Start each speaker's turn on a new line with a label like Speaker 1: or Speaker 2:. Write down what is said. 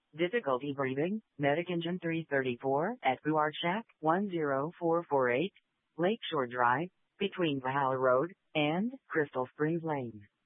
Speaker 1: Difficulty breathing, Medic Engine 334 at Buard Shack 10448, Lakeshore Drive, between Valhalla Road and Crystal Springs Lane.